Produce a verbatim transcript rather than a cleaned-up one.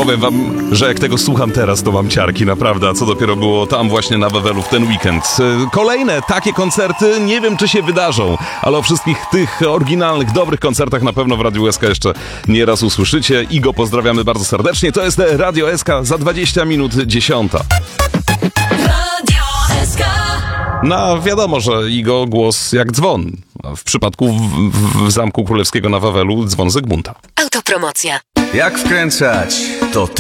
powiem wam, że jak tego słucham teraz, to mam ciarki, naprawdę. A co dopiero było tam właśnie na Wawelu w ten weekend. Kolejne takie koncerty, nie wiem czy się wydarzą, ale o wszystkich tych oryginalnych, dobrych koncertach na pewno w Radiu S K jeszcze nieraz usłyszycie. Igo, pozdrawiamy bardzo serdecznie. To jest Radio S K za dwadzieścia minut dziesiąta. Radio S K. No wiadomo, że Igo głos jak dzwon. A w przypadku w, w, w Zamku Królewskiego na Wawelu dzwon Zygmunta. Autopromocja. Jak wkręcać? To